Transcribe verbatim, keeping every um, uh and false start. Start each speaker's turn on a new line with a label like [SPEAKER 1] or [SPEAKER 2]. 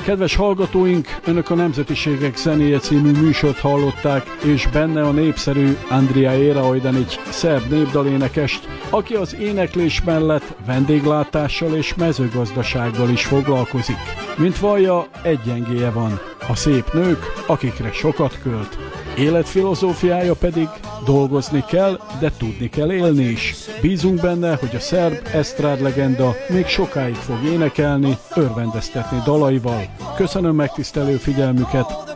[SPEAKER 1] Kedves hallgatóink, önök a Nemzetiségek zenéje című műsort hallották, és benne a népszerű Andrija Eraoidan egy szerb népdalénekest, aki az éneklés mellett vendéglátással és mezőgazdasággal is foglalkozik. Mint vallja, egy gyengéje van, a szép nők, akikre sokat költ. Életfilozófiája pedig dolgozni kell, de tudni kell élni is. Bízunk benne, hogy a szerb esztrád legenda még sokáig fog énekelni, örvendeztetni dalaival. Köszönöm megtisztelő figyelmüket!